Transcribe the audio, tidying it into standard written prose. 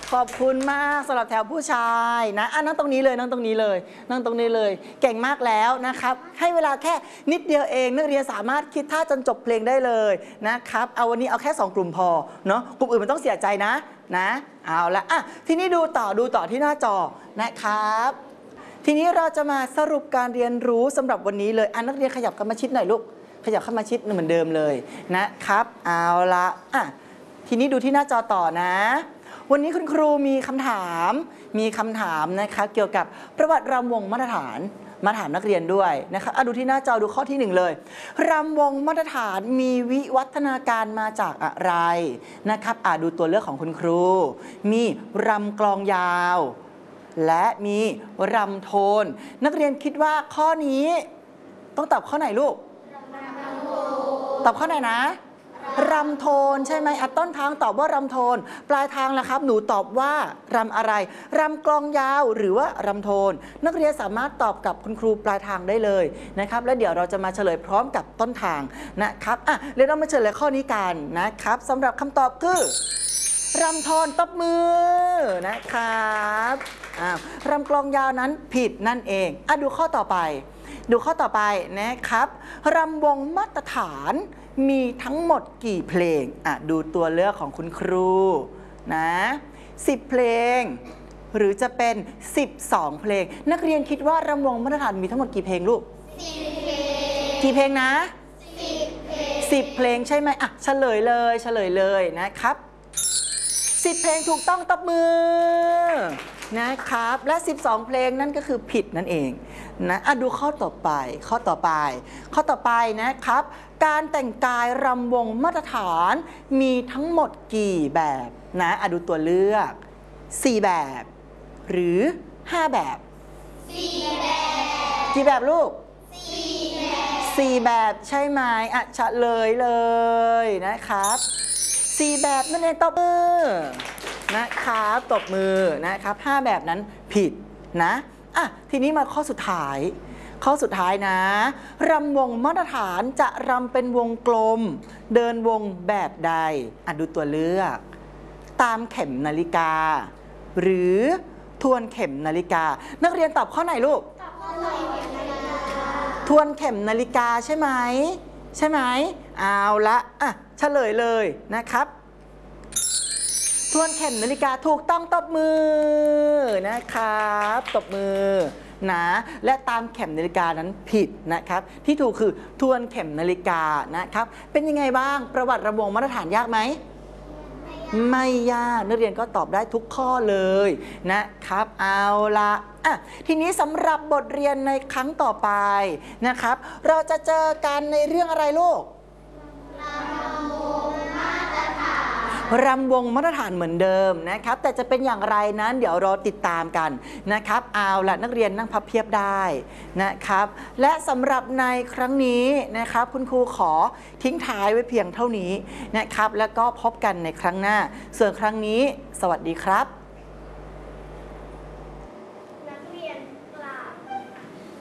ขอบคุณมากสำหรับแถวผู้ชายนะนั่งตรงนี้เลยนั่งตรงนี้เลยนั่งตรงนี้เลยเก่งมากแล้วนะครับให้เวลาแค่นิดเดียวเองนักเรียนสามารถคิดท่าจนจบเพลงได้เลยนะครับเอาวันนี้เอาแค่2กลุ่มพอเนาะกลุ่มอื่นมันต้องเสียใจนะเอาละทีนี้ดูต่อที่หน้าจอนะครับทีนี้เราจะมาสรุปการเรียนรู้สำหรับวันนี้เลยนักเรียนขยับกันมาชิดหน่อยลูกขยับเข้ามาชิดเหมือนเดิมเลยนะครับเอาละทีนี้ดูที่หน้าจอต่อนะวันนี้คุณครูมีคำถามนะคะเกี่ยวกับประวัติรำวงมาตรฐานมาถามนักเรียนด้วยนะคะดูที่หน้าจอดูข้อที่1เลยรำวงมาตรฐานมีวิวัฒนาการมาจากอะไรนะครับดูตัวเลือกของคุณครูมีรำกลองยาวและมีรำโทนนักเรียนคิดว่าข้อนี้ต้องตอบข้อไหนลูกตอบข้อไหนนะรำโทนใช่ไหมต้นทางตอบว่ารำโทนปลายทางล่ะครับหนูตอบว่ารำอะไรรำกลองยาวหรือว่ารำโทนนักเรียนสามารถตอบกับคุณครูปลายทางได้เลยนะครับและเดี๋ยวเราจะมาเฉลยพร้อมกับต้นทางนะครับเดี๋ยวเรามาเฉลยข้อนี้กันนะครับสำหรับคำตอบคือรำโทนตบมือนะครับรำกลองยาวนั้นผิดนั่นเองดูข้อต่อไปนะครับรำวงมาตรฐานมีทั้งหมดกี่เพลงดูตัวเลือกของคุณครูนะ10เพลงหรือจะเป็น12เพลงนักเรียนคิดว่ารำวงมาตรฐานมีทั้งหมดกี่เพลงลูก10เพลงกี่เพลงนะ10เพลงใช่ไหมเฉลยเลยนะครับ10เพลงถูกต้องตบมือนะครับและ12เพลงนั่นก็คือผิดนั่นเองดูข้อต่อไปนะครับการแต่งกายรำวงมาตรฐานมีทั้งหมดกี่แบบดูตัวเลือก4แบบหรือ5แบบ4แบบกี่แบบลูก4แบบใช่ไหมเฉลยเลยนะครับ4แบบนั่นเองตบมือนะครับตบมือนะครับ5แบบนั้นผิดทีนี้มาข้อสุดท้ายนะรำวงมาตรฐานจะรำเป็นวงกลมเดินวงแบบใดดูตัวเลือกตามเข็มนาฬิกาหรือทวนเข็มนาฬิกานักเรียนตอบข้อไหนลูกทวนเข็มนาฬิกาใช่ไหมเอาละเฉลยเลยนะครับทวนเข็มนาฬิกาถูกต้องตบมือนะครับตบมือและตามเข็มนาฬิกานั้นผิดนะครับที่ถูกคือทวนเข็มนาฬิกานะครับเป็นยังไงบ้างประวัติรำวงมาตรฐานยากไหมไม่ยากนักเรียนก็ตอบได้ทุกข้อเลยนะครับเอาละทีนี้สำหรับบทเรียนในครั้งต่อไปนะครับเราจะเจอกันในเรื่องอะไรลูกรำวงมาตรฐานเหมือนเดิมนะครับแต่จะเป็นอย่างไรนั้นเดี๋ยวรอติดตามกันนะครับเอาละนักเรียนนั่งพับเพียบได้นะครับและสำหรับในครั้งนี้นะครับคุณครูขอทิ้งท้ายไว้เพียงเท่านี้นะครับแล้วก็พบกันในครั้งหน้าส่วนครั้งนี้สวัสดีครับ